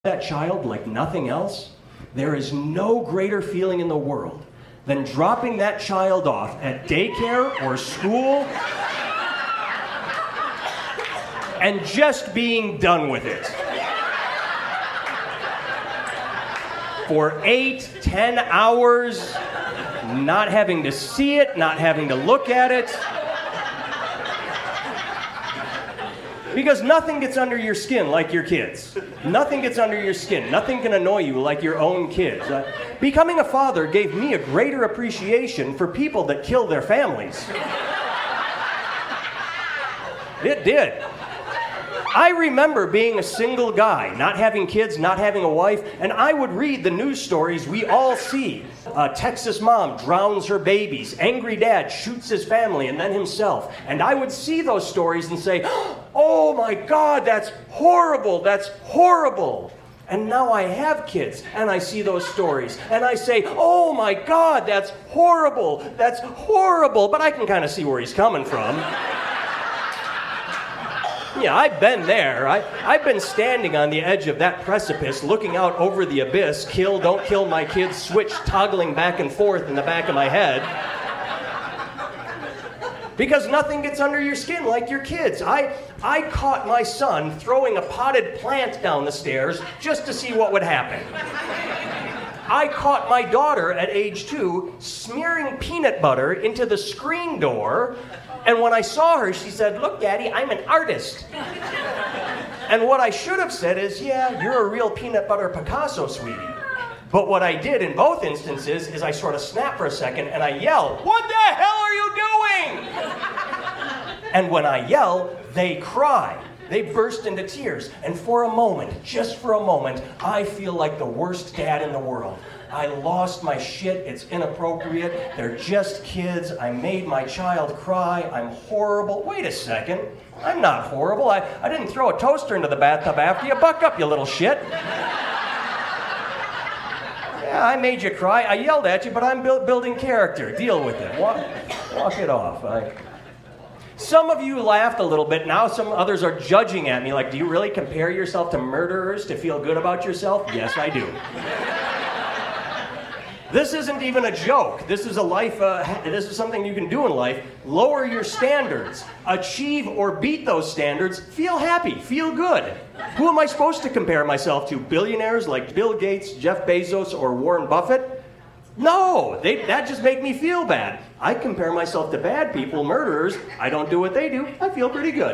that child like nothing else, there is no greater feeling in the world than dropping that child off at daycare or school and just being done with it. For 8-10 hours, not having to see it, not having to look at it. Because nothing gets under your skin like your kids. Nothing gets under your skin. Nothing can annoy you like your own kids. Becoming a father gave me a greater appreciation for people that kill their families. It did. I remember being a single guy, not having kids, not having a wife, and I would read the news stories we all see. Texas mom drowns her babies. Angry dad shoots his family and then himself. And I would see those stories and say, oh my God, that's horrible, that's horrible. And now I have kids, and I see those stories, and I say, oh my God, that's horrible, but I can kind of see where he's coming from. Yeah, I've been there. I've been standing on the edge of that precipice, looking out over the abyss, kill, don't kill my kids, switch toggling back and forth in the back of my head. Because nothing gets under your skin like your kids. I caught my son throwing a potted plant down the stairs just to see what would happen. I caught my daughter at age 2 smearing peanut butter into the screen door, and when I saw her, she said, look, Daddy, I'm an artist. And what I should have said is, yeah, you're a real peanut butter Picasso, sweetie. But what I did in both instances is I sort of snap for a second and I yell, what the hell are you doing? And when I yell, they cry. They burst into tears. And for a moment, just for a moment, I feel like the worst dad in the world. I lost my shit. It's inappropriate. They're just kids. I made my child cry. I'm horrible. Wait a second. I'm not horrible. I didn't throw a toaster into the bathtub after you. Buck up, you little shit. Yeah, I made you cry. I yelled at you, but I'm building character. Deal with it. Walk it off. Some of you laughed a little bit. Now some others are judging at me like, do you really compare yourself to murderers to feel good about yourself? Yes, I do. This isn't even a joke. This is a life, this is something you can do in life. Lower your standards. Achieve or beat those standards. Feel happy. Feel good. Who am I supposed to compare myself to? Billionaires like Bill Gates, Jeff Bezos, or Warren Buffett? No, that just make me feel bad. I compare myself to bad people, murderers. I don't do what they do. I feel pretty good.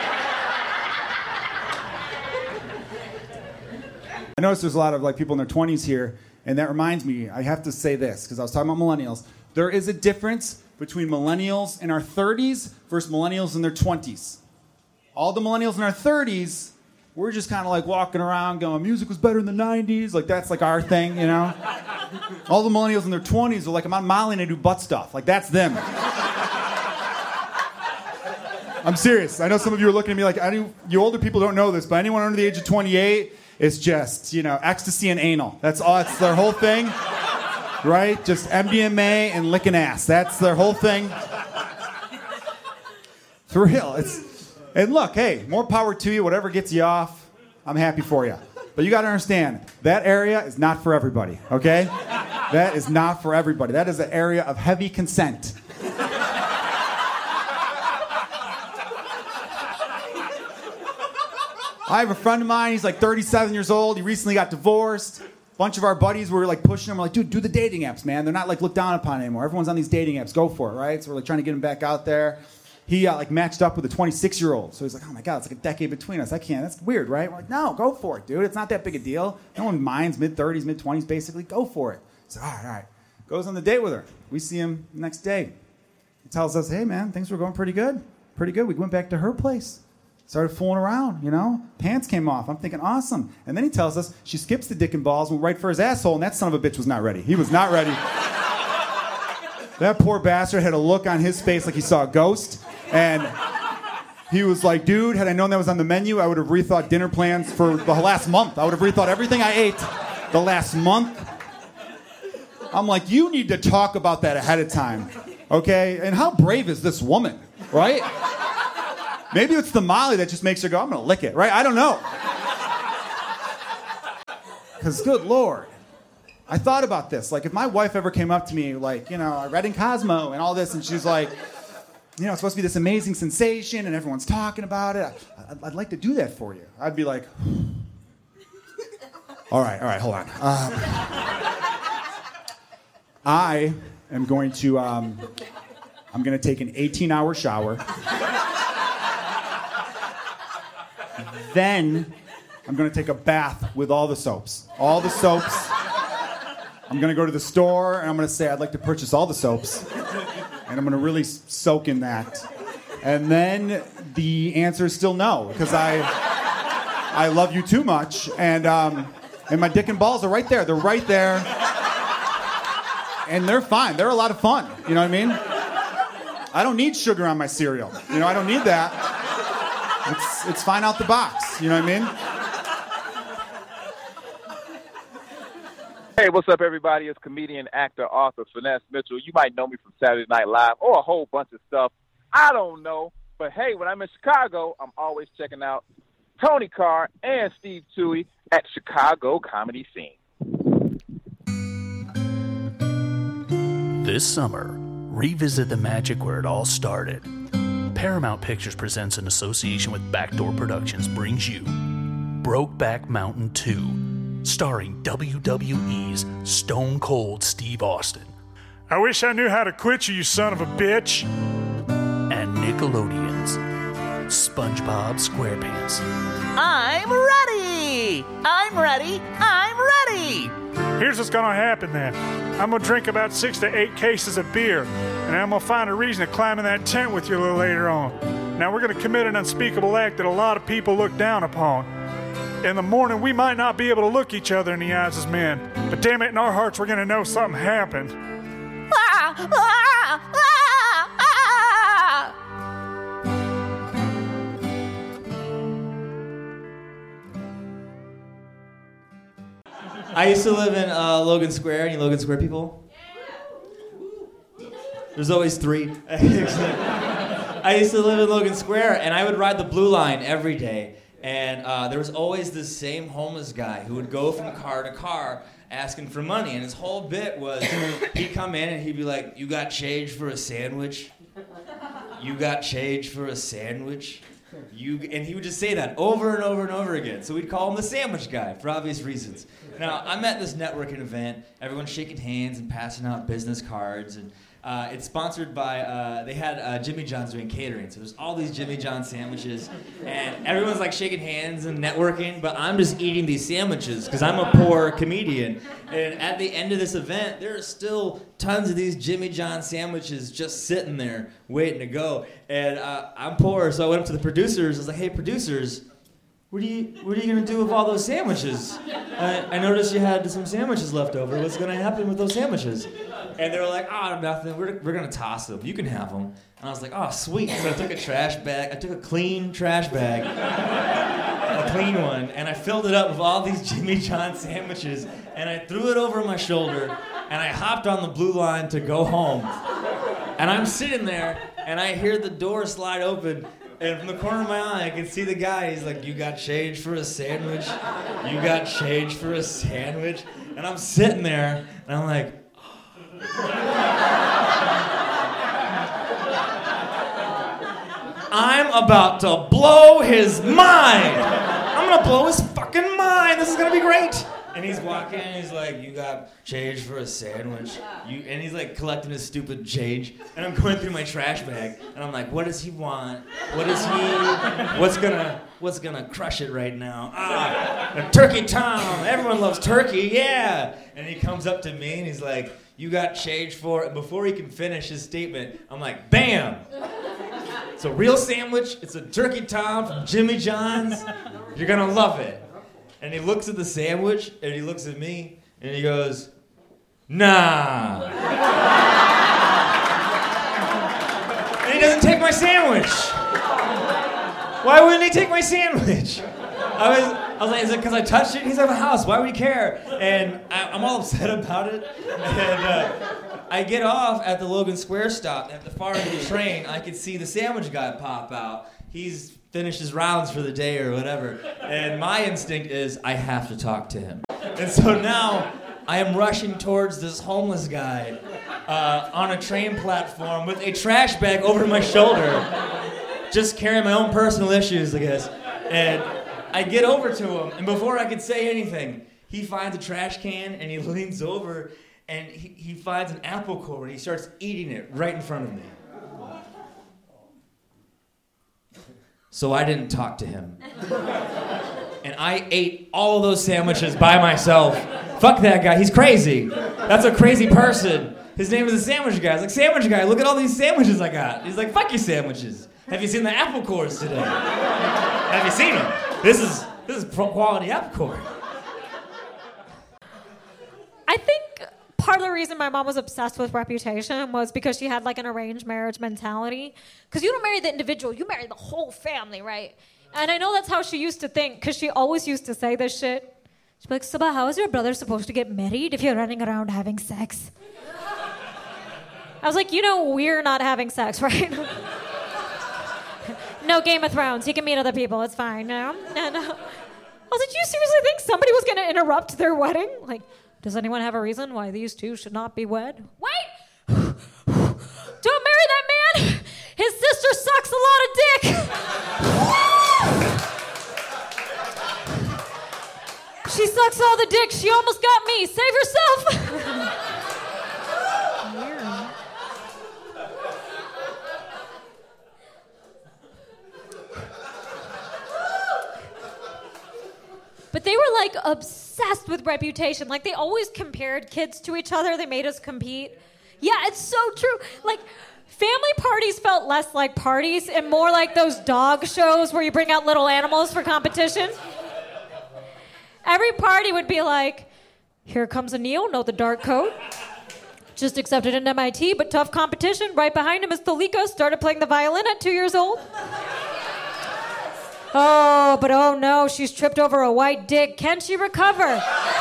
I notice there's a lot of people in their 20s here. And that reminds me, I have to say this, because I was talking about millennials. There is a difference between millennials in our 30s versus millennials in their 20s. All the millennials in our 30s, we're just kind of like walking around going, music was better in the 90s. Like, that's like our thing, you know? All the millennials in their 20s are like, I'm on Molly and I do butt stuff. Like, that's them. I'm serious. I know some of you are looking at me like, you older people don't know this, but anyone under the age of 28... it's just, ecstasy and anal. That's all. It's their whole thing, right? Just MDMA and licking ass. That's their whole thing. For real. And look, hey, more power to you. Whatever gets you off, I'm happy for you. But you got to understand, that area is not for everybody, okay? That is not for everybody. That is an area of heavy consent. I have a friend of mine, he's like 37 years old, he recently got divorced. A bunch of our buddies were like pushing him, we're like, dude, do the dating apps, man. They're not like looked down upon anymore. Everyone's on these dating apps, go for it, right? So we're like trying to get him back out there. He matched up with a 26-year-old. So he's like, oh my God, it's like a decade between us. I can't, that's weird, right? We're like, no, go for it, dude. It's not that big a deal. No one minds, mid-30s, mid-20s, basically. Go for it. So all right. Goes on the date with her. We see him the next day. He tells us, hey man, things were going pretty good. Pretty good. We went back to her place. Started fooling around, Pants came off. I'm thinking, awesome. And then he tells us she skips the dick and balls, went right for his asshole, and that son of a bitch was not ready. He was not ready. That poor bastard had a look on his face like he saw a ghost. And he was like, dude, had I known that was on the menu, I would have rethought dinner plans for the last month. I would have rethought everything I ate the last month. I'm like, you need to talk about that ahead of time, okay? And how brave is this woman, right? Maybe it's the Molly that just makes her go, I'm going to lick it, right? I don't know. Because good Lord. I thought about this. Like, if my wife ever came up to me, like, you know, I read in Cosmo and all this, and she's like, you know, it's supposed to be this amazing sensation and everyone's talking about it. I'd like to do that for you. I'd be like, all right, hold on. I am going to, I'm going to take an 18-hour shower. Then I'm going to take a bath with all the soaps. All the soaps. I'm going to go to the store, and I'm going to say I'd like to purchase all the soaps. And I'm going to really soak in that. And then the answer is still no, because I love you too much. And my dick and balls are right there. They're right there. And they're fine. They're a lot of fun. You know what I mean? I don't need sugar on my cereal. You know, I don't need that. It's fine out the box. You know what I mean? Hey, what's up, everybody? It's comedian, actor, author, Finesse Mitchell. You might know me from Saturday Night Live or a whole bunch of stuff. I don't know. But, hey, when I'm in Chicago, I'm always checking out Tony Carr and Steve Toohey at Chicago Comedy Scene. This summer, revisit the magic where it all started. Paramount Pictures presents, in association with Backdoor Productions, brings you Brokeback Mountain 2, starring WWE's Stone Cold Steve Austin. I wish I knew how to quit you son of a bitch. And Nickelodeon's SpongeBob SquarePants. I'm ready! I'm ready! I'm ready! Here's what's gonna happen then. I'm gonna drink about 6 to 8 cases of beer, and I'm gonna find a reason to climb in that tent with you a little later on. Now we're gonna commit an unspeakable act that a lot of people look down upon. In the morning, we might not be able to look each other in the eyes as men, but damn it, in our hearts, we're gonna know something happened. Ah! Ah! Ah! Ah! I used to live in Logan Square. Any Logan Square people? There's always 3. I used to live in Logan Square, and I would ride the Blue Line every day. And there was always this same homeless guy who would go from car to car asking for money. And his whole bit was he'd come in and he'd be like, "You got change for a sandwich? You got change for a sandwich?" And he would just say that over and over and over again. So we'd call him the sandwich guy for obvious reasons. Now, I'm at this networking event. Everyone's shaking hands and passing out business cards. And it's sponsored by, they had Jimmy John's doing catering. So there's all these Jimmy John sandwiches. And everyone's like shaking hands and networking. But I'm just eating these sandwiches because I'm a poor comedian. And at the end of this event, there are still tons of these Jimmy John sandwiches just sitting there waiting to go. And I'm poor, so I went up to the producers. I was like, "Hey, producers, what are you gonna do with all those sandwiches? I noticed you had some sandwiches left over. What's gonna happen with those sandwiches?" And they were like, "Oh, nothing. We're gonna toss them. You can have them." And I was like, "Oh, sweet." So I took a trash bag. I took a clean trash bag, a clean one, and I filled it up with all these Jimmy John sandwiches, and I threw it over my shoulder, and I hopped on the Blue Line to go home. And I'm sitting there, and I hear the door slide open, and from the corner of my eye, I can see the guy. He's like, "You got change for a sandwich? You got change for a sandwich?" And I'm sitting there, and I'm like, I'm about to blow his mind. I'm gonna blow his fucking mind. This is gonna be great. And he's walking, and he's like, "You got change for a sandwich?" And he's like collecting his stupid change. And I'm going through my trash bag, and I'm like, "What does he want? What's gonna crush it right now? A Turkey Tom. Everyone loves turkey, yeah." And he comes up to me, and he's like, "You got change for," and before he can finish his statement, I'm like, bam! It's a real sandwich. It's a Turkey Tom from Jimmy John's. You're gonna love it. And he looks at the sandwich, and he looks at me, and he goes, "Nah." And he doesn't take my sandwich. Why wouldn't he take my sandwich? I was like, "Is it because I touched it?" He's at the house. Why would he care? And I'm all upset about it. And I get off at the Logan Square stop. At the far end of the train, I could see the sandwich guy pop out. He's finish his rounds for the day or whatever. And my instinct is I have to talk to him. And so now I am rushing towards this homeless guy on a train platform with a trash bag over my shoulder, just carrying my own personal issues, I guess. And I get over to him, and before I could say anything, he finds a trash can and he leans over and he finds an apple core and he starts eating it right in front of me. So I didn't talk to him. And I ate all of those sandwiches by myself. Fuck that guy, he's crazy. That's a crazy person. His name is a sandwich guy. I was like, sandwich guy, look at all these sandwiches I got. He's like, fuck your sandwiches. Have you seen the apple cores today? Have you seen them? This is quality apple core. I think part of the reason my mom was obsessed with Reputation was because she had like an arranged marriage mentality. Because you don't marry the individual, you marry the whole family, right? And I know that's how she used to think, because she always used to say this shit. She'd be like, Sabah, how is your brother supposed to get married if you're running around having sex? I was like, we're not having sex, right? No Game of Thrones, he can meet other people, it's fine, no? And, I was like, do you seriously think somebody was going to interrupt their wedding? Like, does anyone have a reason why these two should not be wed? Wait! Don't marry that man! His sister sucks a lot of dick! She sucks all the dick. She almost got me. Save yourself! But they were like obsessed with Reputation. Like they always compared kids to each other. They made us compete. Yeah, it's so true. Like family parties felt less like parties and more like those dog shows where you bring out little animals for competition. Every party would be like, here comes Anil, the dark coat. Just accepted into MIT, but tough competition. Right behind him is Talika, started playing the violin at 2 years old. Oh, but oh no, she's tripped over a white dick. Can she recover?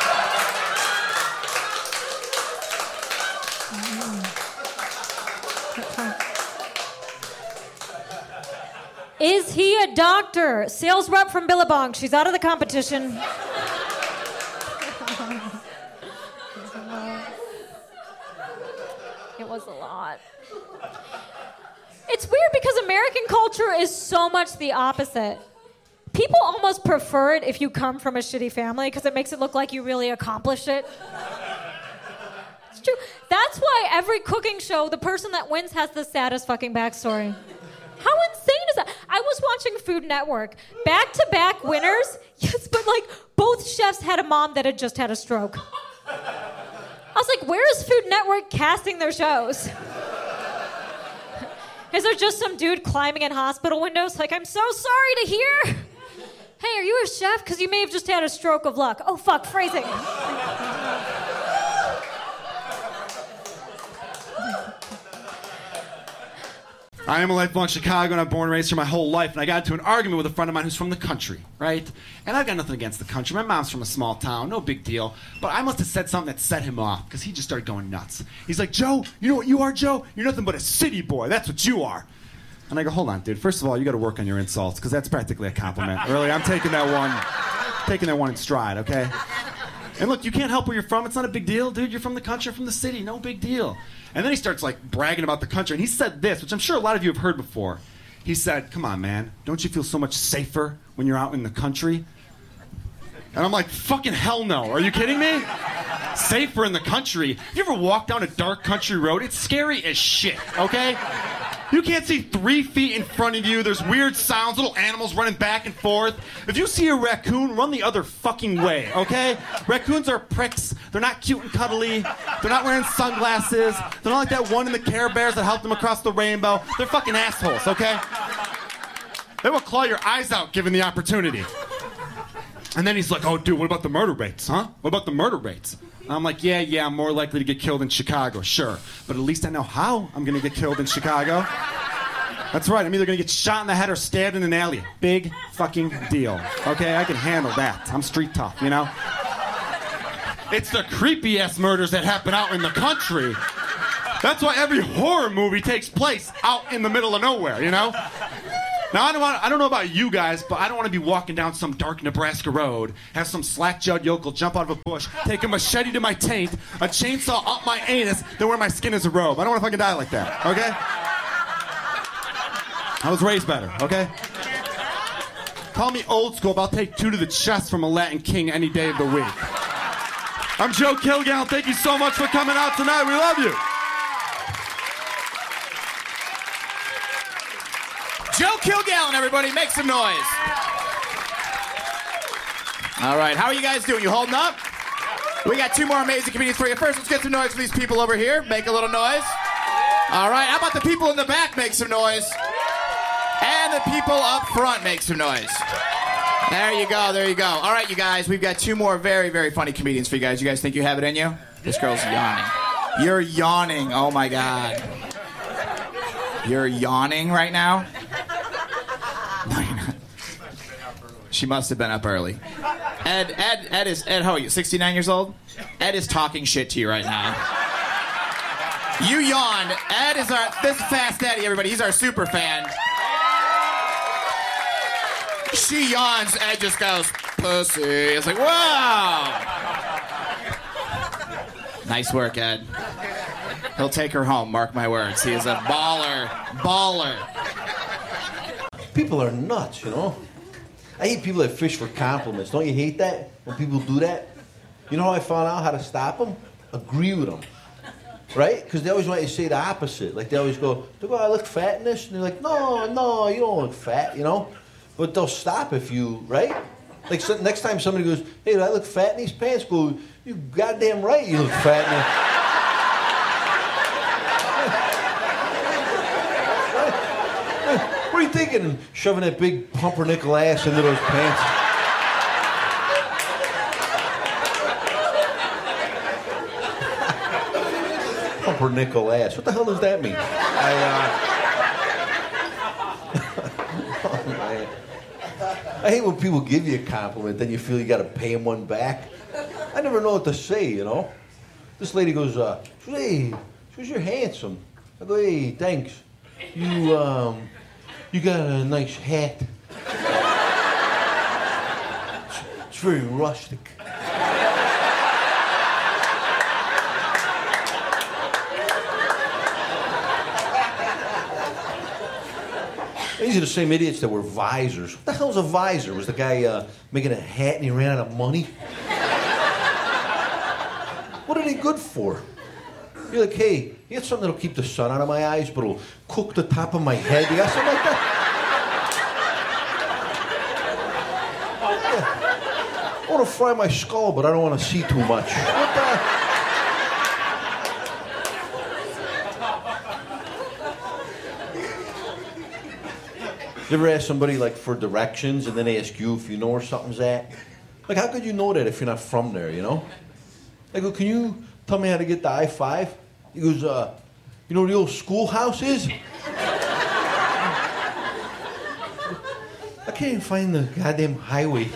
Is he a doctor? Sales rep from Billabong. She's out of the competition. It was a lot. It's weird because American culture is so much the opposite. People almost prefer it if you come from a shitty family because it makes it look like you really accomplished it. It's true. That's why every cooking show, the person that wins has the saddest fucking backstory. How insane is that? I was watching Food Network. Back-to-back winners. Yes, but like both chefs had a mom that had just had a stroke. I was like, where is Food Network casting their shows? Is there just some dude climbing in hospital windows like, I'm so sorry to hear? Hey, are you a chef? Because you may have just had a stroke of luck. Oh, fuck, phrasing. I am a lifelong Chicago, and I'm born and raised here my whole life, and I got into an argument with a friend of mine who's from the country, right? And I've got nothing against the country. My mom's from a small town, no big deal. But I must have said something that set him off, because he just started going nuts. He's like, Joe, you know what you are, Joe? You're nothing but a city boy. That's what you are. And I go, hold on, dude. First of all, you got to work on your insults, because that's practically a compliment. Really, I'm taking that one in stride, okay? And look, you can't help where you're from. It's not a big deal, dude. You're from the country, from the city. No big deal. And then he starts, like, bragging about the country. And he said this, which I'm sure a lot of you have heard before. He said, come on, man. Don't you feel so much safer when you're out in the country? And I'm like, fucking hell no. Are you kidding me? Safer in the country? You ever walk down a dark country road? It's scary as shit, okay? You can't see 3 feet in front of you. There's weird sounds, little animals running back and forth. If you see a raccoon, run the other fucking way, okay? Raccoons are pricks. They're not cute and cuddly. They're not wearing sunglasses. They're not like that one in the Care Bears that helped them across the rainbow. They're fucking assholes, okay? They will claw your eyes out given the opportunity. And then he's like, oh, dude, what about the murder rates, huh? What about the murder rates? I'm like, yeah, I'm more likely to get killed in Chicago, sure. But at least I know how I'm going to get killed in Chicago. That's right, I'm either going to get shot in the head or stabbed in an alley. Big fucking deal. Okay, I can handle that. I'm street tough, you know? It's the creepy-ass murders that happen out in the country. That's why every horror movie takes place out in the middle of nowhere, you know? Now, I don't know about you guys, but I don't want to be walking down some dark Nebraska road, have some slack-jawed yokel jump out of a bush, take a machete to my taint, a chainsaw up my anus, then wear my skin as a robe. I don't want to fucking die like that, okay? I was raised better, okay? Call me old school, but I'll take 2 to the chest from a Latin king any day of the week. I'm Joe Kilgallen. Thank you so much for coming out tonight. We love you. Joe Kilgallen, everybody, make some noise. All right, how are you guys doing? You holding up? We got 2 more amazing comedians for you. First, let's get some noise for these people over here. Make a little noise. All right, how about the people in the back make some noise? And the people up front make some noise. There you go, there you go. All right, you guys, we've got 2 more very, very funny comedians for you guys. You guys think you have it in you? This girl's yawning. You're yawning, oh my God. You're yawning right now? No, you're not. She must have been up early. Ed, how are you, 69 years old? Ed is talking shit to you right now. You yawned. Ed is this is Fast Eddie, everybody. He's our super fan. She yawns, Ed just goes, pussy. It's like, wow. Nice work, Ed. He'll take her home, mark my words. He is a baller. People are nuts, you know? I hate people that fish for compliments. Don't you hate that when people do that? You know how I found out how to stop them? Agree with them. Right? Because they always want you to say the opposite. Like they always go, I look fat in this? And they're like, no, you don't look fat, you know? But they'll stop if you, right? Like so next time somebody goes, hey, do I look fat in these pants? Go, you goddamn right you look fat in it. What are you thinking? Shoving that big pumpernickel ass into those pants? Pumpernickel ass. What the hell does that mean? I hate when people give you a compliment, then you feel you got to pay them one back. I never know what to say, you know. This lady goes, hey, you're handsome. I go, hey, thanks. You got a nice hat. It's very rustic. These are the same idiots that wear visors. What the hell's a visor? Was the guy making a hat and he ran out of money? What are they good for? You're like, hey, you got something that'll keep the sun out of my eyes, but it'll cook the top of my head? You got something like that? Yeah. I want to fry my skull, but I don't want to see too much. What the... You ever ask somebody, like, for directions, and then they ask you if you know where something's at? Like, how could you know that if you're not from there, you know? I go, can you tell me how to get to I-5? He goes, you know where the old schoolhouse is? I can't even find the goddamn highway.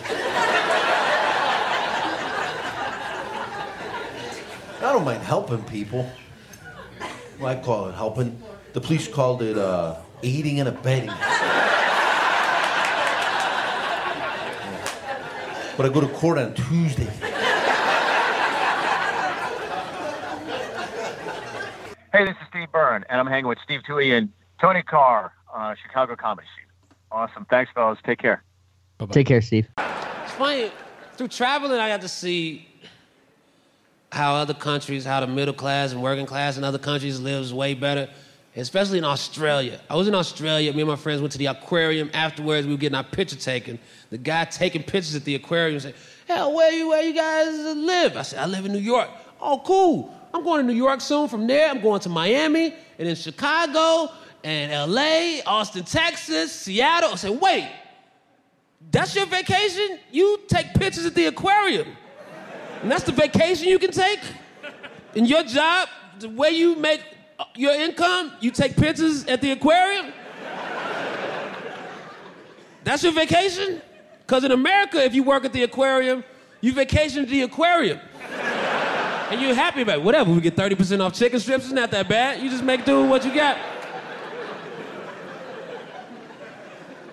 I don't mind helping people. Well, I call it helping. The police called it aiding and abetting. But I go to court on Tuesday. Hey, this is Steve Byrne, and I'm hanging with Steve Toohey and Tony Carr on Chicago Comedy Scene. Awesome. Thanks, fellas. Take care. Bye-bye. Take care, Steve. It's funny. Through traveling, I got to see how other countries, how the middle class and working class in other countries lives way better, especially in Australia. I was in Australia. Me and my friends went to the aquarium. Afterwards, we were getting our picture taken. The guy taking pictures at the aquarium said, hell, where you guys live? I said, I live in New York. Oh, cool. I'm going to New York soon. From there, I'm going to Miami, and then Chicago, and LA, Austin, Texas, Seattle. I said, wait, that's your vacation? You take pictures at the aquarium. And that's the vacation you can take? In your job, the way you make your income, you take pictures at the aquarium? That's your vacation? Because in America, if you work at the aquarium, you vacation at the aquarium. And you're happy about it. Whatever, we get 30% off chicken strips. It's not that bad. You just make do with what you got.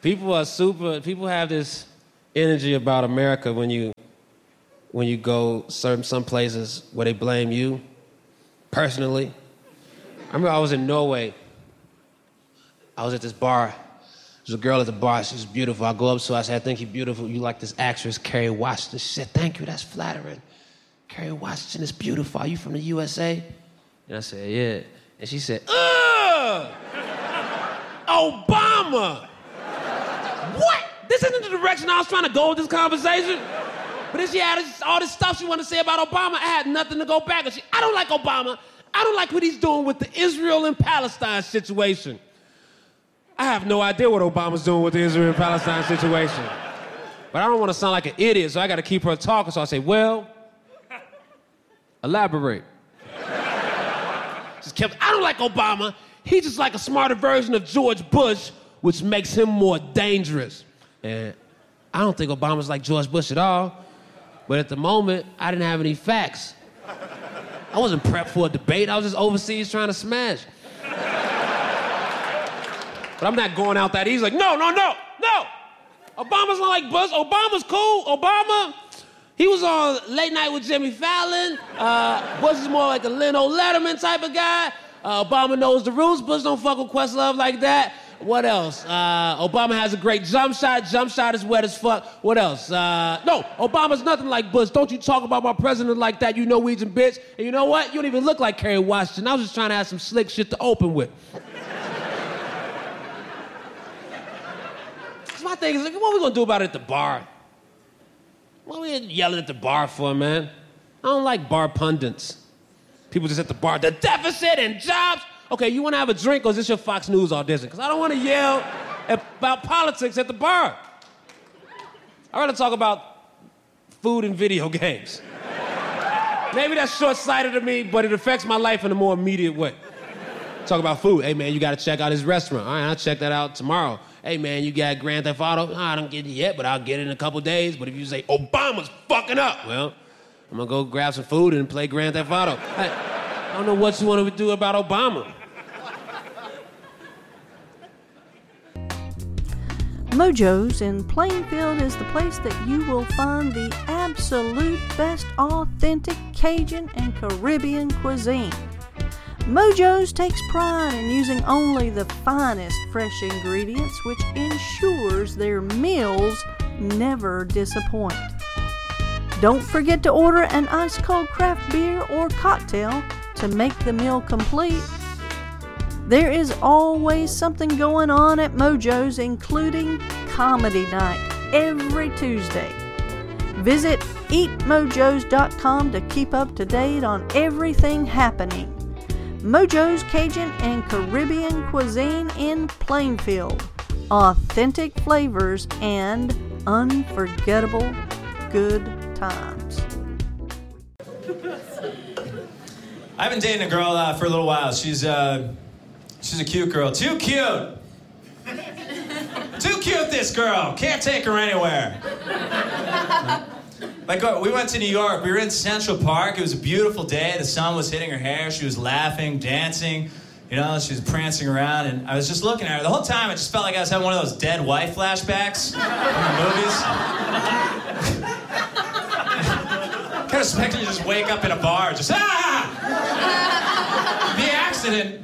People have this energy about America when you go some places where they blame you personally. I remember I was in Norway. I was at this bar. There's a girl at the bar. She was beautiful. I go up to her. I said, I think you're beautiful. You like this actress, Kerry Washington. She said, thank you. That's flattering. Kerry Washington is beautiful. Are you from the USA? And I said, yeah. And she said, ugh! Obama! What? This isn't the direction I was trying to go with this conversation. But then she had all this stuff she wanted to say about Obama. I had nothing to go back. I don't like Obama. I don't like what he's doing with the Israel and Palestine situation. I have no idea what Obama's doing with the Israel and Palestine situation. But I don't want to sound like an idiot, so I got to keep her talking. So I say, well, elaborate. I don't like Obama. He's just like a smarter version of George Bush, which makes him more dangerous. And I don't think Obama's like George Bush at all. But at the moment, I didn't have any facts. I wasn't prepped for a debate. I was just overseas trying to smash. But I'm not going out that easy. Like, no. Obama's not like Bush. Obama's cool. Obama, he was on Late Night with Jimmy Fallon. Bush is more like a Leno Letterman type of guy. Obama knows the rules. Bush don't fuck with Questlove like that. What else? Obama has a great jump shot. Jump shot is wet as fuck. What else? No, Obama's nothing like Bush. Don't you talk about my president like that, you Norwegian bitch. And you know what? You don't even look like Kerry Washington. I was just trying to have some slick shit to open with. My thing is, like, what are we gonna do about it at the bar? What are we yelling at the bar for, man? I don't like bar pundits. People just at the bar, the deficit and jobs. Okay, you wanna have a drink or is this your Fox News audition? Because I don't wanna yell about politics at the bar. I'd rather talk about food and video games. Maybe that's short-sighted of me, but it affects my life in a more immediate way. Talk about food. Hey, man, you gotta check out his restaurant. All right, I'll check that out tomorrow. Hey, man, you got Grand Theft Auto? No, I don't get it yet, but I'll get it in a couple days. But if you say, Obama's fucking up, well, I'm gonna go grab some food and play Grand Theft Auto. I don't know what you want to do about Obama. Mojo's in Plainfield is the place that you will find the absolute best authentic Cajun and Caribbean cuisine. Mojo's takes pride in using only the finest fresh ingredients, which ensures their meals never disappoint. Don't forget to order an ice-cold craft beer or cocktail to make the meal complete. There is always something going on at Mojo's, including comedy night every Tuesday. Visit eatmojos.com to keep up to date on everything happening. Mojo's Cajun and Caribbean cuisine in Plainfield. Authentic flavors and unforgettable good times. I've been dating a girl for a little while. She's a cute girl. Too cute! Too cute, this girl. Can't take her anywhere. Like, we went to New York. We were in Central Park. It was a beautiful day. The sun was hitting her hair. She was laughing, dancing. You know, she was prancing around. And I was just looking at her. The whole time, I just felt like I was having one of those dead wife flashbacks from the movies. Kind of expecting you to just wake up in a bar. Just, the accident.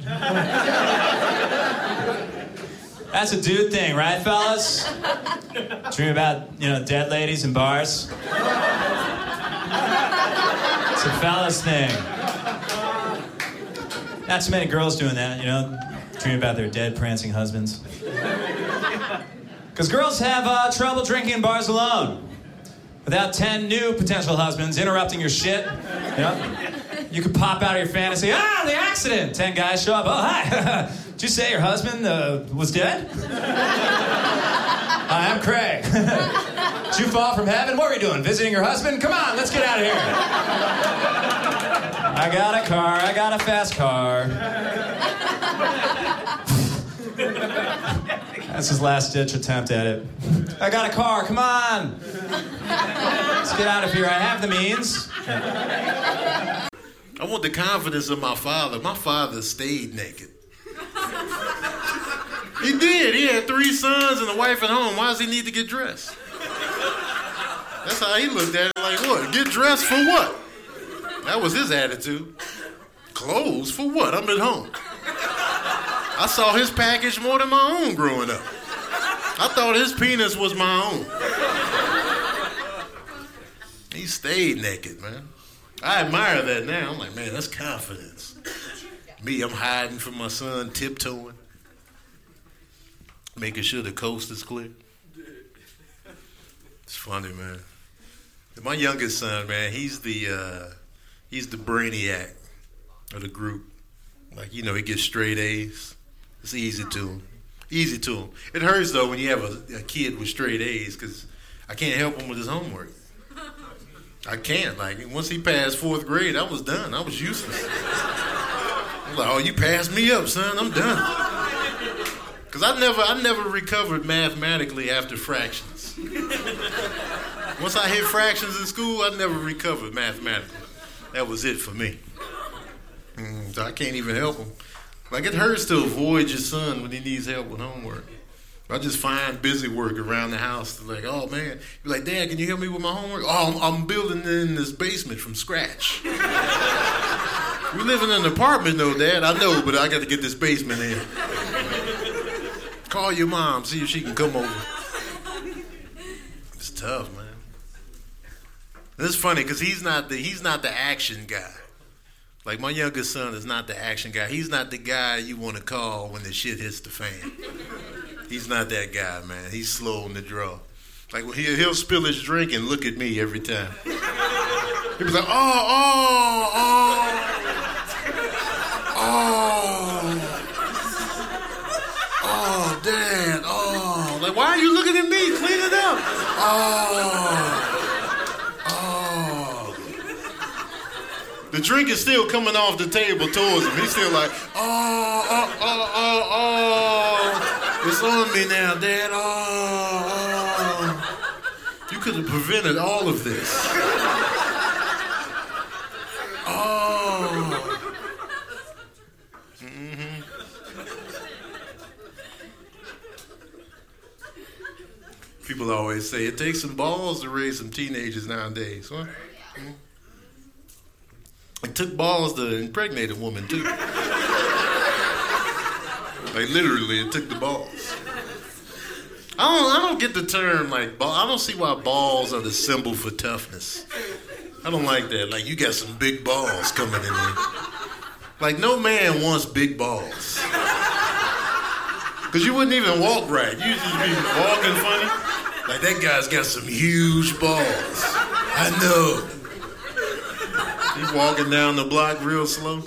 That's a dude thing, right, fellas? Dream about, dead ladies in bars. It's a fellas thing. Not too many girls doing that, dream about their dead, prancing husbands. Because girls have trouble drinking in bars alone. Without 10 new potential husbands interrupting your shit, you could pop out of your fantasy, the accident! 10 guys show up, oh, hi! Did you say your husband was dead? Hi, I'm Craig. Did you fall from heaven? What were you doing, visiting your husband? Come on, let's get out of here. I got a car, I got a fast car. That's his last-ditch attempt at it. I got a car, come on! Let's get out of here, I have the means. I want the confidence of my father. My father stayed naked. He did. He had 3 sons and a wife at home. Why does he need to get dressed? That's how he looked at it. Like, what? Get dressed for what? That was his attitude. Clothes for what? I'm at home. I saw his package more than my own growing up. I thought his penis was my own. He stayed naked, man. I admire that now. I'm like, man, that's confidence. Me, I'm hiding from my son, tiptoeing, making sure the coast is clear. It's funny, man. My youngest son, man, he's the brainiac of the group. Like, you know, he gets straight A's. It's easy to him. Easy to him. It hurts, though, when you have a kid with straight A's, because I can't help him with his homework. I can't. Like, once he passed 4th grade, I was done. I was useless. I was like, oh, you passed me up, son. I'm done. Because I never recovered mathematically after fractions. Once I hit fractions in school, I never recovered mathematically. That was it for me. So I can't even help him. Like, it hurts to avoid your son when he needs help with homework. I just find busy work around the house. Like, oh, man. You're like, Dad, can you help me with my homework? Oh, I'm building in this basement from scratch. We live in an apartment, though, Dad. I know, but I got to get this basement in. Call your mom, see if she can come over. It's tough, man. It's funny, because he's not the action guy. Like, my youngest son is not the action guy. He's not the guy you want to call when the shit hits the fan. He's not that guy, man. He's slow on the draw. Like, he'll spill his drink and look at me every time. He'll be like, oh, Dad, oh. Like, why are you looking at me? Clean it up. Oh. The drink is still coming off the table towards him. He's still like, oh. It's on me now, Dad. Oh. You could have prevented all of this. Oh. Mm-hmm. People always say it takes some balls to raise some teenagers nowadays. Huh? Mm-hmm. It took balls to impregnate a woman, too. Like, literally, it took the balls. I don't get the term, like, I don't see why balls are the symbol for toughness. I don't like that. Like, you got some big balls coming in there. Like, no man wants big balls. Because you wouldn't even walk right. You'd just be walking funny. Like, that guy's got some huge balls. I know. He's walking down the block real slow.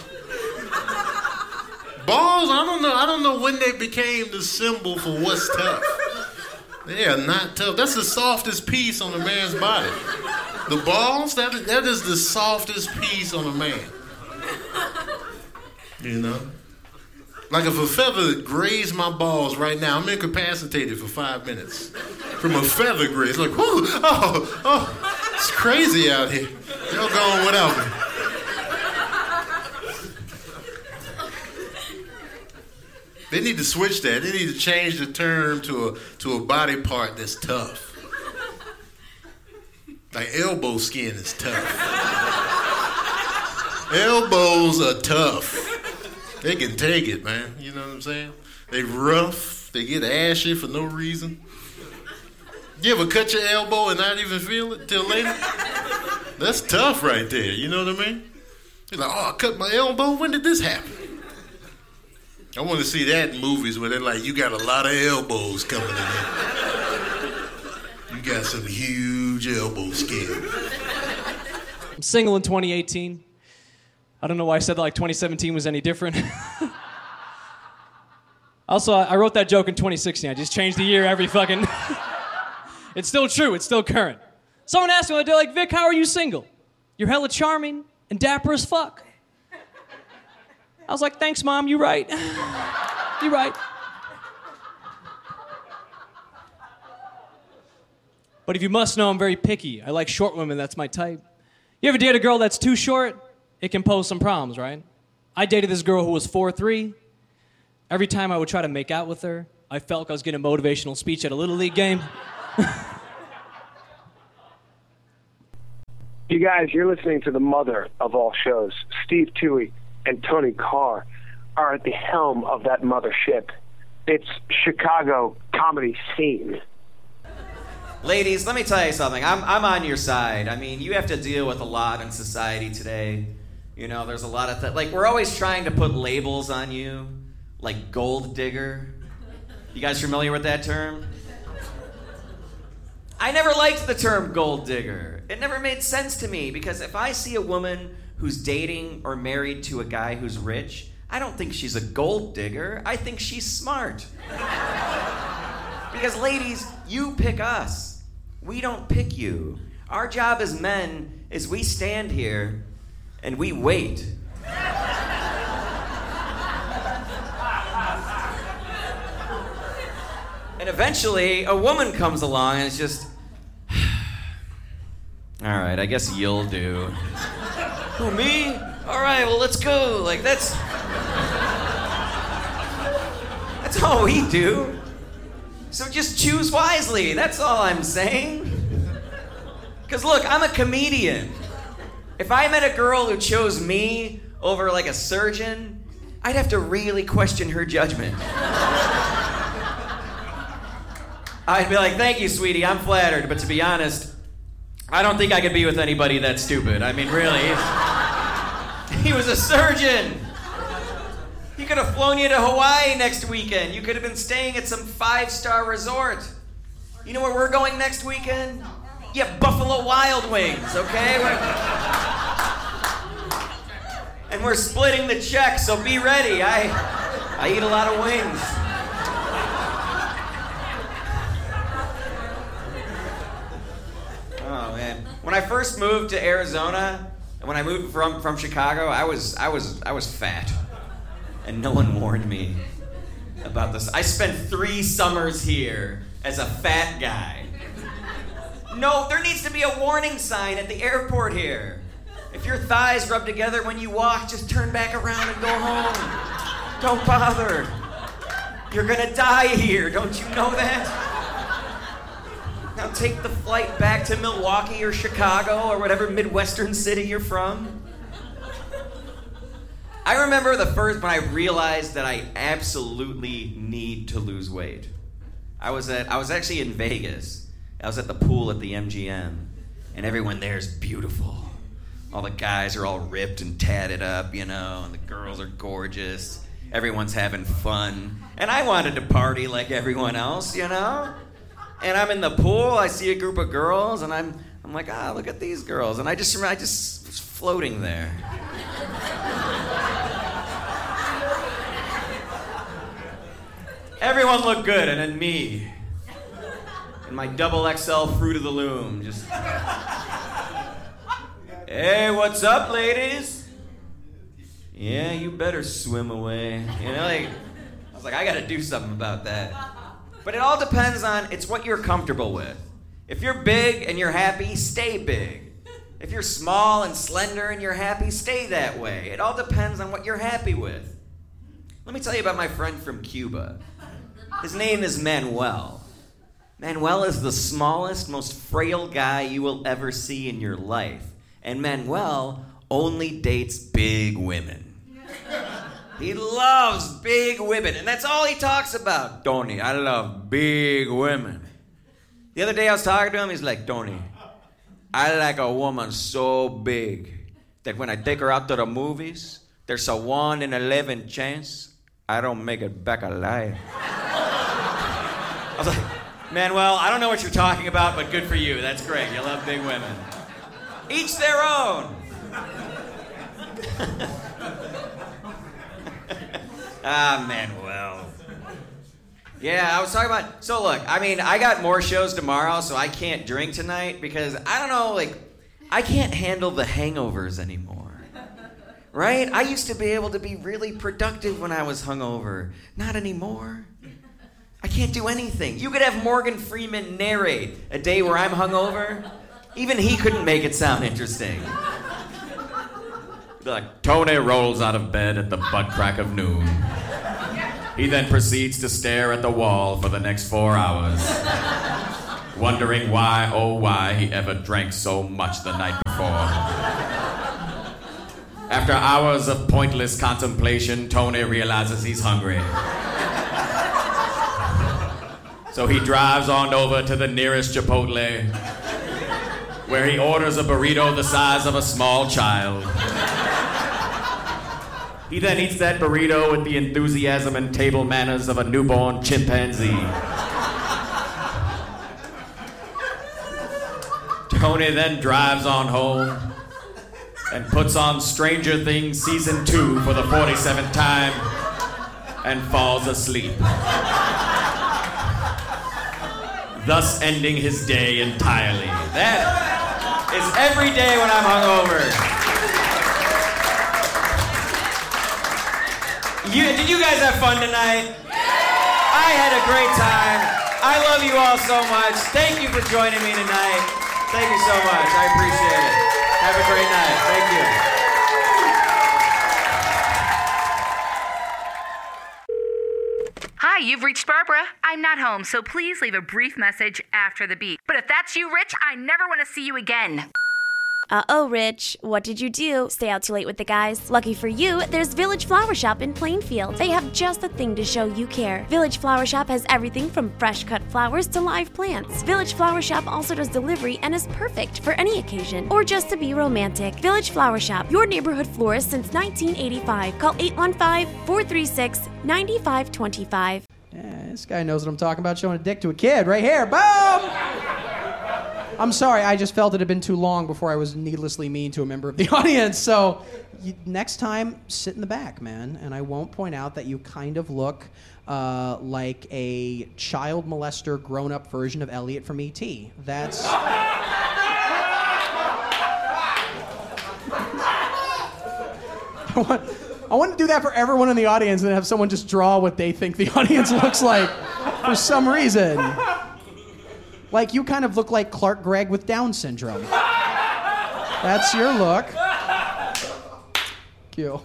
Balls, I don't know when they became the symbol for what's tough. They are not tough. That's the softest piece on a man's body. The balls, that is the softest piece on a man. You know? Like, if a feather grazed my balls right now, I'm incapacitated for 5 minutes. From a feather graze. It's like, whoo, oh, it's crazy out here. Y'all going without me. They need to switch that. They need to change the term to a body part that's tough. Like, elbow skin is tough. Elbows are tough. They can take it, man. You know what I'm saying? They rough. They get ashy for no reason. You ever cut your elbow and not even feel it till later? That's tough right there. You know what I mean? You're like, oh, I cut my elbow. When did this happen? I want to see that in movies where they're like, you got a lot of elbows coming in here. You got some huge elbow skin. I'm single in 2018. I don't know why I said that like 2017 was any different. Also, I wrote that joke in 2016. I just changed the year every fucking... It's still true. It's still current. Someone asked me, they're like, Vic, how are you single? You're hella charming and dapper as fuck. I was like, thanks, Mom. You right. You right. But if you must know, I'm very picky. I like short women. That's my type. You ever date a girl that's too short? It can pose some problems, right? I dated this girl who was 4'3". Every time I would try to make out with her, I felt like I was getting a motivational speech at a Little League game. You guys, you're listening to the mother of all shows. Steve Toohey and Tony Carr are at the helm of that mothership. It's Chicago comedy scene. Ladies, let me tell you something. I'm on your side. I mean, you have to deal with a lot in society today. You know, there's a lot of like, we're always trying to put labels on you, like gold digger. You guys familiar with that term? I never liked the term gold digger. It never made sense to me because if I see a woman who's dating or married to a guy who's rich, I don't think she's a gold digger. I think she's smart. Because ladies, you pick us. We don't pick you. Our job as men is we stand here and we wait. And eventually, a woman comes along and it's just, all right, I guess you'll do. Oh, me? All right, well, let's go. Like, that's all we do. So just choose wisely. That's all I'm saying. Because look, I'm a comedian. If I met a girl who chose me over like a surgeon, I'd have to really question her judgment. I'd be like, thank you, sweetie, I'm flattered, but to be honest, I don't think I could be with anybody that stupid. I mean, really. He was a surgeon. He could have flown you to Hawaii next weekend. You could have been staying at some 5-star resort. You know where we're going next weekend? Yeah, Buffalo Wild Wings, okay? And we're splitting the check, so be ready. I eat a lot of wings. Oh man! When I first moved to Arizona, and when I moved from Chicago, I was fat, and no one warned me about this. I spent 3 summers here as a fat guy. No, there needs to be a warning sign at the airport here. If your thighs rub together when you walk, just turn back around and go home. Don't bother. You're gonna die here. Don't you know that? Now take the flight back to Milwaukee or Chicago or whatever Midwestern city you're from. I remember when I realized that I absolutely need to lose weight. I was actually in Vegas. I was at the pool at the MGM, and everyone there is beautiful. All the guys are all ripped and tatted up, you know, and the girls are gorgeous. Everyone's having fun. And I wanted to party like everyone else, you know? And I'm in the pool, I see a group of girls, and I'm like, look at these girls. And I just was floating there. Everyone looked good, and then me. And my XXL Fruit of the Loom, just... Hey, what's up, ladies? Yeah, you better swim away. You know, like, I was like, I gotta do something about that. But it all depends on, it's what you're comfortable with. If you're big and you're happy, stay big. If you're small and slender and you're happy, stay that way. It all depends on what you're happy with. Let me tell you about my friend from Cuba. His name is Manuel. Manuel is the smallest, most frail guy you will ever see in your life. And Manuel only dates big women. He loves big women, and that's all he talks about. Tony, I love big women. The other day I was talking to him, he's like, Tony, I like a woman so big that when I take her out to the movies, there's a 1 in 11 chance I don't make it back alive. I was like, Manuel, I don't know what you're talking about, but good for you. That's great. You love big women. Each their own. Manuel. Yeah, I was talking about... So look, I mean, I got more shows tomorrow, so I can't drink tonight because, I don't know, like, I can't handle the hangovers anymore. Right? I used to be able to be really productive when I was hungover. Not anymore. I can't do anything. You could have Morgan Freeman narrate a day where I'm hungover. Even he couldn't make it sound interesting. Be like, Tony rolls out of bed at the butt crack of noon. He then proceeds to stare at the wall for the next 4 hours, wondering why, oh why, he ever drank so much the night before. After hours of pointless contemplation, Tony realizes he's hungry. So he drives on over to the nearest Chipotle, where he orders a burrito the size of a small child. He then eats that burrito with the enthusiasm and table manners of a newborn chimpanzee. Tony then drives on home and puts on Stranger Things Season 2 for the 47th time and falls asleep, thus ending his day entirely. That is every day when I'm hungover. Did you guys have fun tonight? I had a great time. I love you all so much. Thank you for joining me tonight. Thank you so much. I appreciate it. Have a great night. Thank you. Hi, you've reached Barbara. I'm not home, so please leave a brief message after the beep. But if that's you, Rich, I never want to see you again. Uh-oh, Rich. What did you do? Stay out too late with the guys? Lucky for you, there's Village Flower Shop in Plainfield. They have just the thing to show you care. Village Flower Shop has everything from fresh cut flowers to live plants. Village Flower Shop also does delivery and is perfect for any occasion or just to be romantic. Village Flower Shop, your neighborhood florist since 1985. Call 815-436-9525. Yeah, this guy knows what I'm talking about, showing a dick to a kid right here. Boom! I'm sorry, I just felt it had been too long before I was needlessly mean to a member of the audience. So next time, sit in the back, man, and I won't point out that you kind of look like a child molester grown-up version of Elliot from E.T. That's... I want to do that for everyone in the audience and have someone just draw what they think the audience looks like for some reason. Like, you kind of look like Clark Gregg with Down syndrome. That's your look. Cute.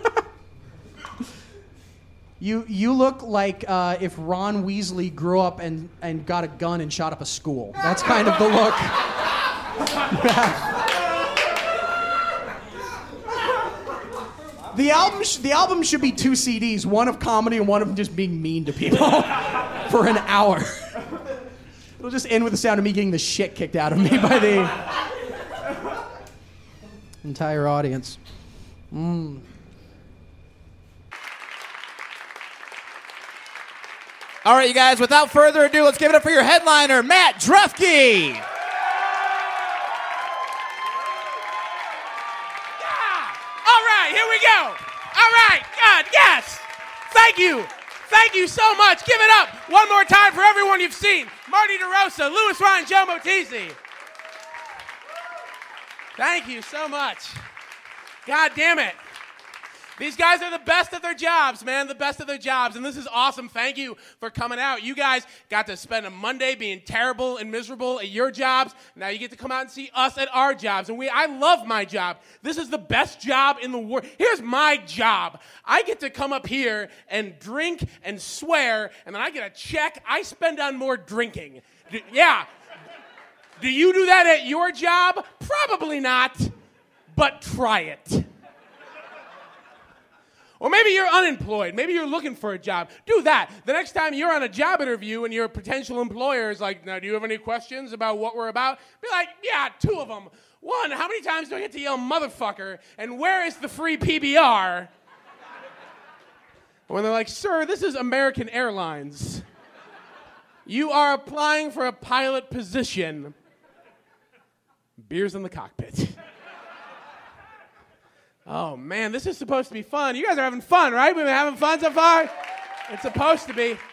You look like if Ron Weasley grew up and got a gun and shot up a school. That's kind of the look. The album should be 2 CDs, one of comedy and one of just being mean to people for an hour. It'll just end with the sound of me getting the shit kicked out of me by the entire audience. All right, you guys, without further ado, let's give it up for your headliner, Matt Drufke. All right, here we go. All right, God, yes. Thank you. Thank you so much. Give it up one more time for everyone you've seen. Marty DeRosa, Louis Ryan, Joe Motese. Thank you so much. God damn it. These guys are the best at their jobs, man, the best at their jobs, and this is awesome. Thank you for coming out. You guys got to spend a Monday being terrible and miserable at your jobs. Now you get to come out and see us at our jobs, and I love my job. This is the best job in the world. Here's my job. I get to come up here and drink and swear, and then I get a check I spend on more drinking. Yeah. Do you do that at your job? Probably not, but try it. Or maybe you're unemployed. Maybe you're looking for a job. Do that. The next time you're on a job interview and your potential employer is like, now, do you have any questions about what we're about? Be like, yeah, 2 of them. 1, how many times do I get to yell motherfucker? And where is the free PBR? When they're like, sir, this is American Airlines. You are applying for a pilot position. Beers in the cockpit. Oh, man, this is supposed to be fun. You guys are having fun, right? We've been having fun so far? It's supposed to be.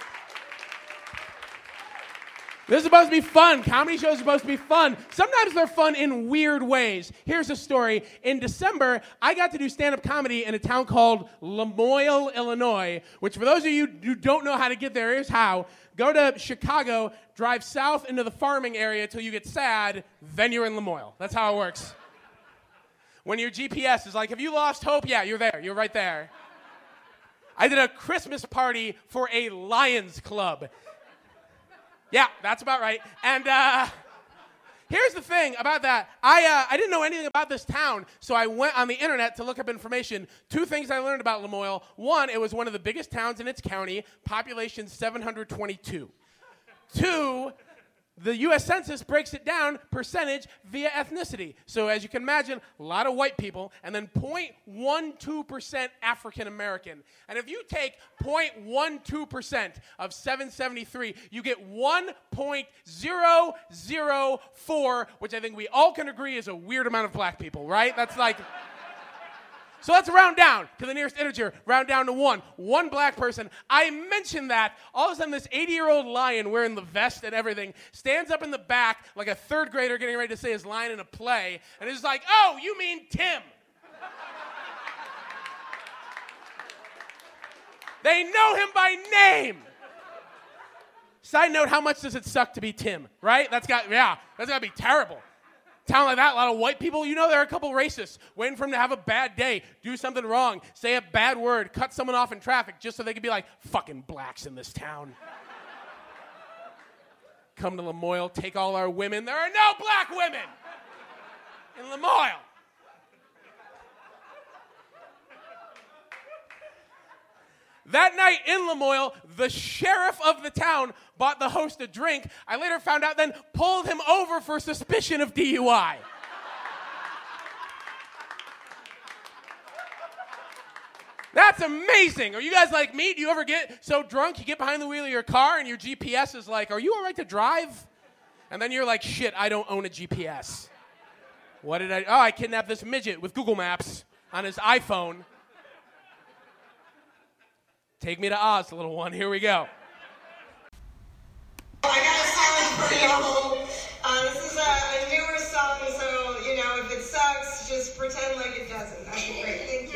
This is supposed to be fun. Comedy shows are supposed to be fun. Sometimes they're fun in weird ways. Here's a story. In December, I got to do stand-up comedy in a town called Lamoille, Illinois, which for those of you who don't know how to get there, here's how. Go to Chicago, drive south into the farming area till you get sad, then you're in Lamoille. That's how it works. When your GPS is like, have you lost hope? Yeah, you're there. You're right there. I did a Christmas party for a Lions Club. Yeah, that's about right. And here's the thing about that. I didn't know anything about this town, so I went on the internet to look up information. 2 things I learned about Lamoille. 1, it was one of the biggest towns in its county, population 722. 2, the U.S. Census breaks it down percentage via ethnicity. So as you can imagine, a lot of white people, and then 0.12% African American. And if you take 0.12% of 773, you get 1.004, which I think we all can agree is a weird amount of black people, right? That's like... So let's round down to the nearest integer, round down to 1. 1 black person. I mentioned that. All of a sudden, this 80-year-old lion wearing the vest and everything stands up in the back like a 3rd grader getting ready to say his line in a play, and is like, "Oh, you mean Tim." They know him by name. Side note, how much does it suck to be Tim, right? That's got to be terrible. Town like that, a lot of white people, you know there are a couple racists waiting for them to have a bad day, do something wrong, say a bad word, cut someone off in traffic just so they can be like, fucking blacks in this town. Come to Lamoille, take all our women. There are no black women in Lamoille. That night in Lamoille, the sheriff of the town bought the host a drink. I later found out then pulled him over for suspicion of DUI. That's amazing. Are you guys like me? Do you ever get so drunk you get behind the wheel of your car and your GPS is like, "Are you all right to drive?" And then you're like, "Shit, I don't own a GPS. What did I... Oh, I kidnapped this midget with Google Maps on his iPhone. Take me to Oz, little one. Here we go. I got a song for y'all. This is a newer song, so, you know, if it sucks, just pretend like it doesn't. That'd be great. Thank you.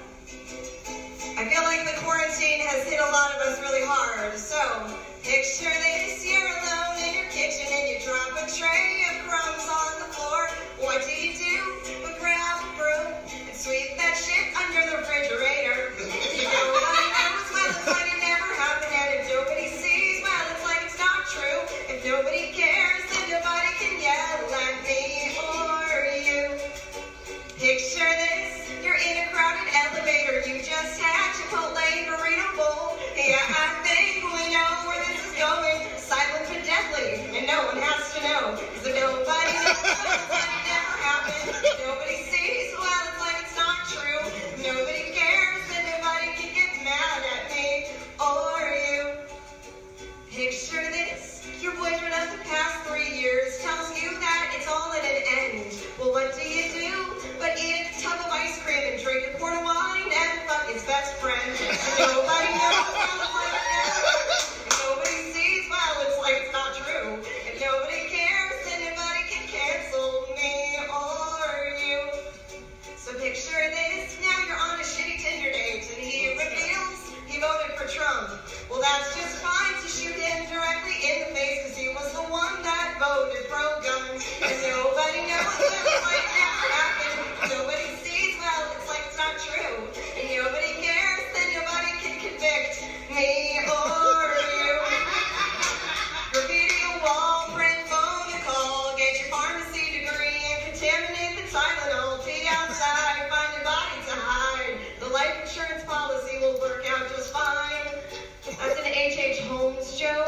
I feel like the quarantine has hit a lot of us really hard. So, picture this, you're alone in your kitchen and you drop a tray of crumbs on the floor. What do? But grab a broom and sweep that shit under the refrigerator. You know what I know? Well, it's like it never happened, and if nobody sees, well, it's like it's not true. If nobody cares, then nobody can yell at me or you. Picture this, you're in a crowded elevator, you just had Chipotle burrito bowl. Yeah, I think we know where this is going. Silent but deathly, and no one has to know. So nobody knows, well, it's like it never happened. If nobody sees, well, it's like it's not true. If nobody cares, then nobody can get mad at me or you. Picture this, your boyfriend of the past 3 years tells you that it's all at an end. Well, what do you do but eat a tub of ice cream and drink a quart of wine and fuck his best friend? Nobody knows, well, it's like it never happened. If nobody sees, well, it's like it's not true. If nobody cares, then nobody can cancel me or you. So picture this, now you're on a shitty Tinder date and he reveals he voted for Trump. Well, that's just fine to shoot him directly in the face because he was the one that voted pro-gun. And nobody knows, well, it's like it never happened. Nobody sees, well, it's like it's not true. And nobody cares, then nobody can convict me or you. Graffiti a wall, print phone a call, get your pharmacy degree and contaminate the Tylenol. Pee outside, find a body to hide. The life insurance policy will work out just fine. That's an H.H. Holmes joke.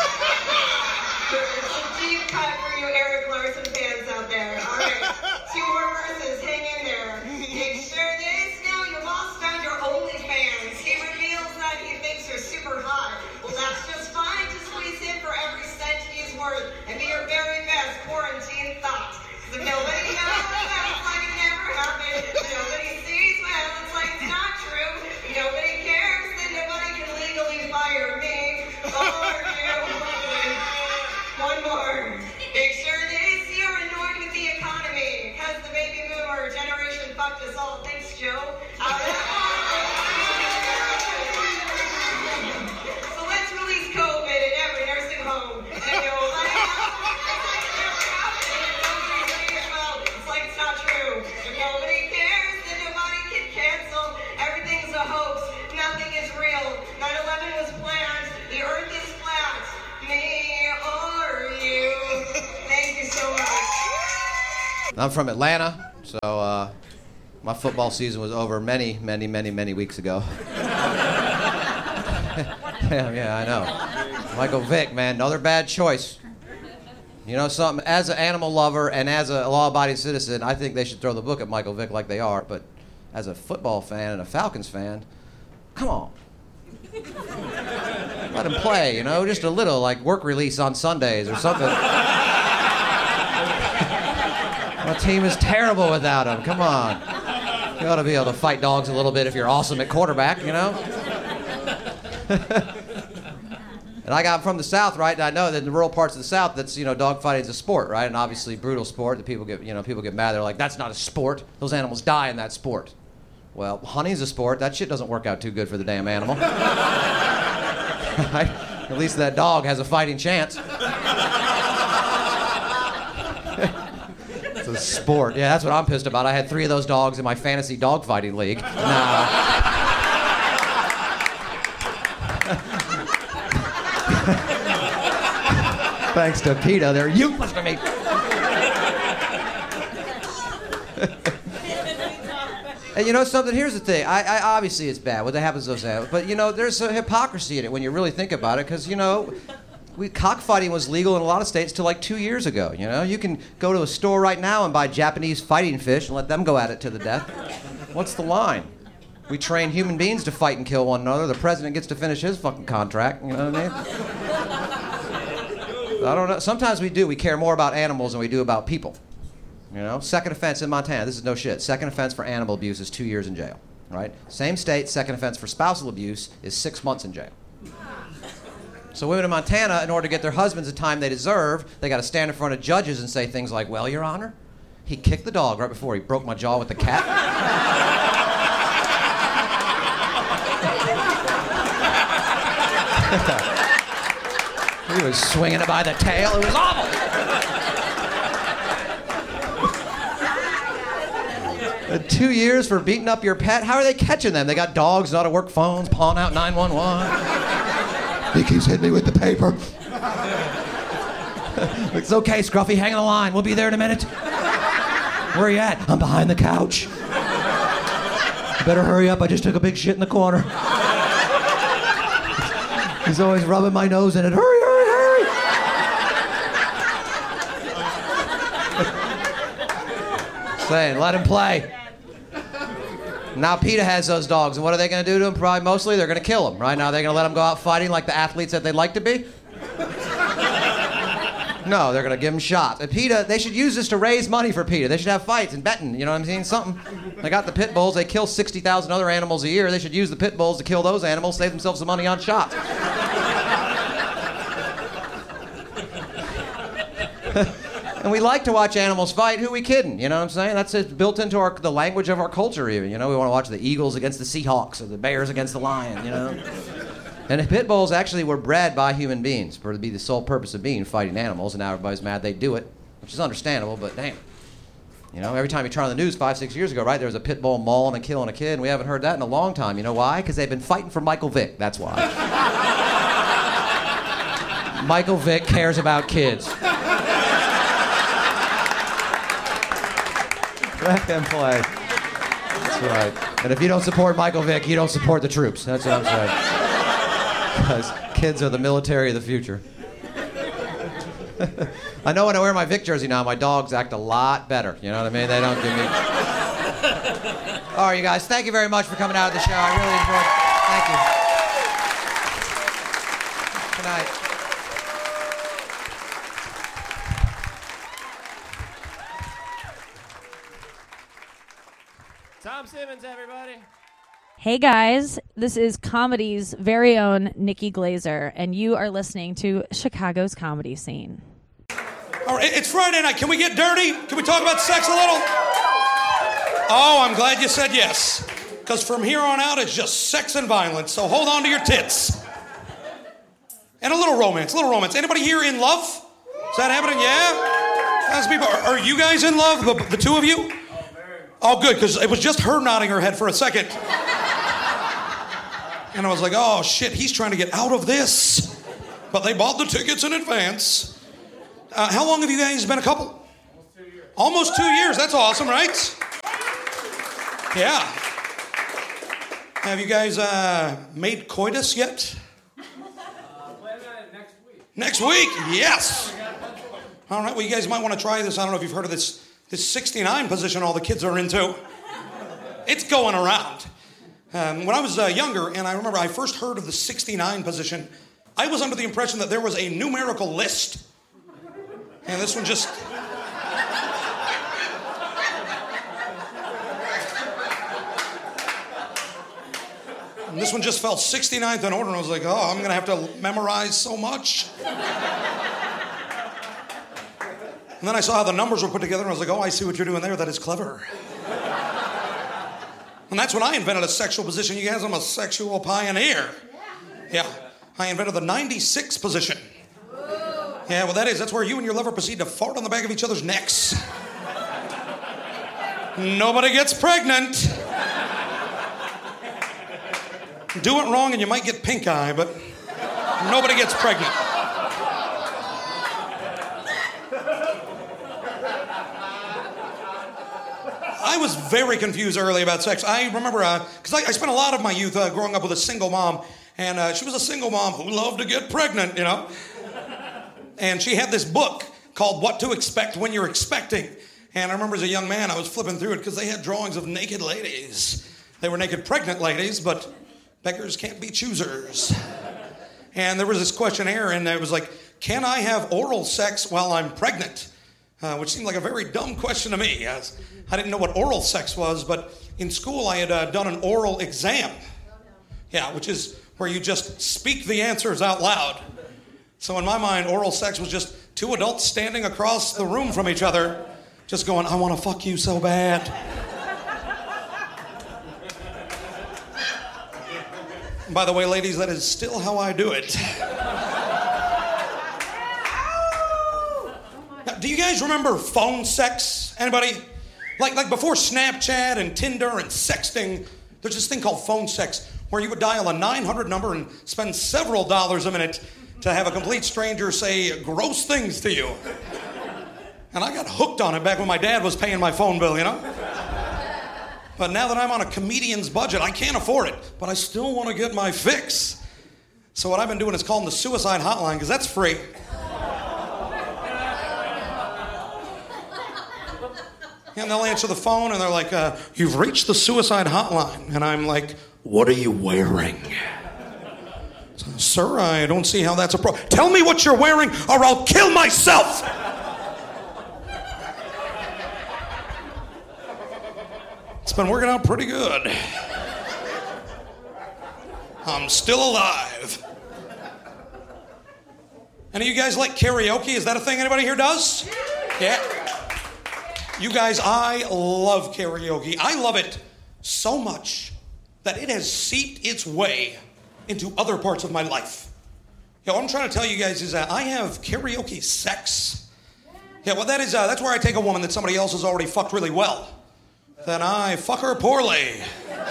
It's a deep cut for you Eric Larson fans out there. All right, 2 more verses. Hang in there. Picture this. Now your boss found your OnlyFans. He reveals that he thinks you're super hot. Well, that's just fine to squeeze him for every cent he's worth and be your very best quarantine thought. Because if nobody knows, well, it's like it never happened. If nobody sees, well, it's like it's not true. If nobody cares, then nobody can legally fire me or you. One more. Picture this, you're annoyed with the economy because the baby boomer generation fucked us all. Thanks, Joe. So let's release COVID in every nursing home. And nobody it's like it's not true. If nobody cares, then nobody can cancel. Everything's a hoax. Nothing is real. I'm from Atlanta, so my football season was over many weeks ago. yeah, I know. Michael Vick, man, another bad choice. You know something? As an animal lover and as a law-abiding citizen, I think they should throw the book at Michael Vick like they are. But as a football fan and a Falcons fan, come on. Let him play, you know, just a little, like work release on Sundays or something. My team is terrible without him. Come on. You ought to be able to fight dogs a little bit if you're awesome at quarterback, you know? And I'm from the South, right? And I know that in the rural parts of the South, that's, you know, dog fighting is a sport, right? And obviously brutal sport that people get mad. They're like, that's not a sport. Those animals die in that sport. Well, hunting's a sport. That shit doesn't work out too good for the damn animal. Right? At least that dog has a fighting chance. It's a sport. Yeah, that's what I'm pissed about. I had 3 of those dogs in my fantasy dog fighting league. Thanks to PETA, they're useless to me. And you know something? Here's the thing. I obviously it's bad what happens to those animals, but you know there's a hypocrisy in it when you really think about it, because you know, cockfighting was legal in a lot of states till like 2 years ago. You know, you can go to a store right now and buy Japanese fighting fish and let them go at it to the death. What's the line? We train human beings to fight and kill one another. The president gets to finish his fucking contract. You know what I mean? I don't know. Sometimes we do. We care more about animals than we do about people. You know, second offense in Montana. This is no shit. Second offense for animal abuse is 2 years in jail. Right? Same state. Second offense for spousal abuse is 6 months in jail. So women in Montana, in order to get their husbands the time they deserve, they got to stand in front of judges and say things like, "Well, Your Honor, he kicked the dog right before he broke my jaw with the cat." He was swinging it by the tail. It was awful. 2 years for beating up your pet? How are they catching them? They got dogs, not to work phones, pawn out 911. He keeps hitting me with the paper. It's okay, Scruffy, hang on the line. We'll be there in a minute. Where are you at? I'm behind the couch. Better hurry up, I just took a big shit in the corner. He's always rubbing my nose in it. Hurry, hurry, hurry! Saying, let him play. Now PETA has those dogs, and what are they going to do to them? Probably mostly they're going to kill them. Right now, they're going to let them go out fighting like the athletes that they'd like to be? No, they're going to give them shots. And PETA, they should use this to raise money for PETA. They should have fights and betting, you know what I'm saying? Something. They got the pit bulls. They kill 60,000 other animals a year. They should use the pit bulls to kill those animals, save themselves some money on shots. And we like to watch animals fight. Who are we kidding? You know what I'm saying? That's built into the language of our culture even. You know, we want to watch the Eagles against the Seahawks or the Bears against the Lion, you know? And pit bulls actually were bred by human beings for to be the sole purpose of being fighting animals, and now everybody's mad they do it, which is understandable, but damn. You know, every time you turn on the news 5-6 years ago, right, there was a pit bull mauling and killing a kid, and we haven't heard that in a long time. You know why? Because they've been fighting for Michael Vick. That's why. Michael Vick cares about kids. Let them play. That's right. And if you don't support Michael Vick, you don't support the troops. That's what I'm saying. Because kids are the military of the future. I know when I wear my Vick jersey now, my dogs act a lot better. You know what I mean? They don't give me... All right, you guys, thank you very much for coming out of the show. I really enjoyed it. Thank you. Good night. Tom Simmons, everybody. Hey guys, this is comedy's very own Nikki Glazer, and you are listening to Chicago's Comedy Scene. All right, it's Friday night. Can we get dirty? Can we talk about sex a little? Oh, I'm glad you said yes. Because from here on out, it's just sex and violence. So hold on to your tits. And a little romance, Anybody here in love? Is that happening? Yeah? That's people. Are you guys in love, the two of you? Oh, good, because it was just her nodding her head for a second. And I was like, oh, shit, he's trying to get out of this. But they bought the tickets in advance. How long have you guys been a couple? Almost 2 years. That's awesome, right? Yeah. Have you guys made coitus yet? Next week? Yes. All right, well, you guys might want to try this. I don't know if you've heard of this 69 position all the kids are into. It's going around. When I was younger, and I remember I first heard of the 69 position, I was under the impression that there was a numerical list. And this one just... And this one just felt 69th in order, and I was like, oh, I'm going to have to memorize so much. And then I saw how the numbers were put together, and I was like, oh, I see what you're doing there. That is clever. And that's when I invented a sexual position. You guys, I'm a sexual pioneer. Yeah. I invented the 96 position. Yeah, well, that's where you and your lover proceed to fart on the back of each other's necks. Nobody gets pregnant. Do it wrong and you might get pink eye, but nobody gets pregnant. I was very confused early about sex. I remember, because I spent a lot of my youth growing up with a single mom, and she was a single mom who loved to get pregnant, you know. And she had this book called What to Expect When You're Expecting. And I remember as a young man, I was flipping through it because they had drawings of naked ladies. They were naked pregnant ladies, but beggars can't be choosers. And there was this questionnaire, and it was like, can I have oral sex while I'm pregnant? Which seemed like a very dumb question to me. I didn't know what oral sex was, but in school I had done an oral exam. Yeah, which is where you just speak the answers out loud. So in my mind, oral sex was just two adults standing across the room from each other, just going, I want to fuck you so bad. By the way, ladies, that is still how I do it. Now, do you guys remember phone sex? Anybody? Like before Snapchat and Tinder and sexting, there's this thing called phone sex where you would dial a 900 number and spend several dollars a minute to have a complete stranger say gross things to you. And I got hooked on it back when my dad was paying my phone bill, you know? But now that I'm on a comedian's budget, I can't afford it, but I still want to get my fix. So what I've been doing is calling the suicide hotline, because that's free. And they'll answer the phone, and they're like, you've reached the suicide hotline. And I'm like, what are you wearing? So, sir, I don't see how that's a problem. Tell me what you're wearing, or I'll kill myself! It's been working out pretty good. I'm still alive. Any of you guys like karaoke? Is that a thing anybody here does? Yeah. You guys, I love karaoke. I love it so much that it has seeped its way into other parts of my life. Yeah, what I'm trying to tell you guys is that I have karaoke sex. Yeah, well, that's where I take a woman that somebody else has already fucked really well. Then I fuck her poorly.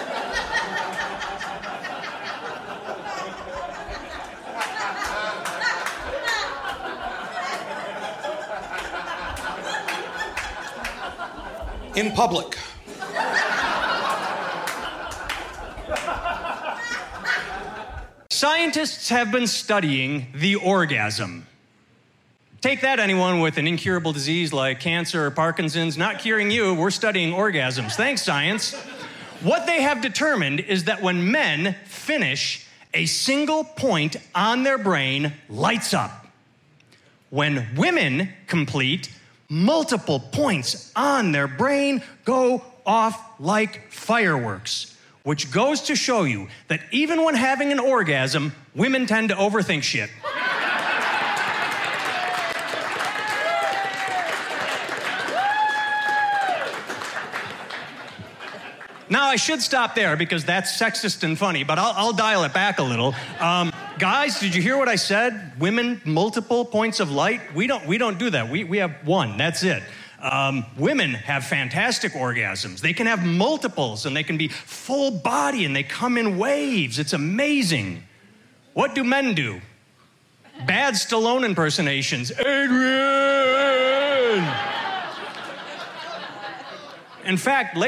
In public. Scientists have been studying the orgasm. Take that, anyone with an incurable disease like cancer or Parkinson's. Not curing you, we're studying orgasms. Thanks, science. What they have determined is that when men finish, a single point on their brain lights up. When women complete, multiple points on their brain go off like fireworks, which goes to show you that even when having an orgasm, women tend to overthink shit. Now, I should stop there because that's sexist and funny, but I'll dial it back a little. Guys, did you hear what I said? Women, multiple points of light? We don't do that. We have one. That's it. Women have fantastic orgasms. They can have multiples, and they can be full body, and they come in waves. It's amazing. What do men do? Bad Stallone impersonations. Adrian! In fact,